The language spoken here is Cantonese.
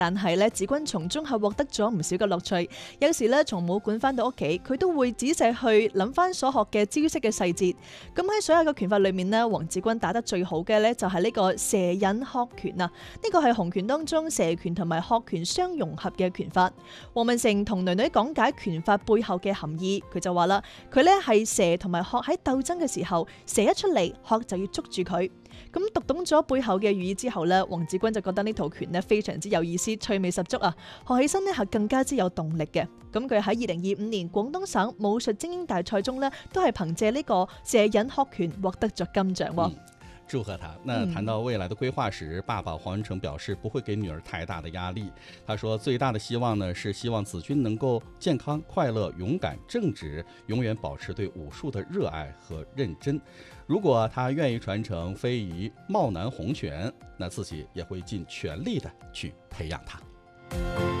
但係咧，子君從中係獲得咗唔少嘅樂趣。有時咧，從武館翻到屋企，佢都會仔細去諗翻所學嘅招式嘅細節。咁喺所有嘅拳法裏面呢，黃子君打得最好嘅咧就係呢個蛇引鶴拳啊！呢個係洪拳當中蛇拳同埋鶴拳相融合嘅拳法。黃文成同女女講解拳法背後嘅含義，佢就話啦，佢咧係蛇同埋鶴喺鬥爭嘅時候，蛇一出嚟，鶴就要捉住佢。咁讀懂咗背後嘅寓意之後呢，黃子君就覺得呢套拳呢非常之有意思，趣味十足啊！學起身呢係更加之有動力嘅。咁佢喺2025年廣東省武術精英大賽中呢，都係憑借呢個蛇引鶴拳獲得咗金獎。 祝贺他。那談到未來的規劃時，爸爸黃文成表示不會給女兒太大的壓力。他說最大的希望呢，是希望子君能夠健康、快樂、勇敢、正直，永遠保持對武術的熱愛和認真。如果他願意傳承非遺茂南洪拳，那自己也會盡全力的去培養他。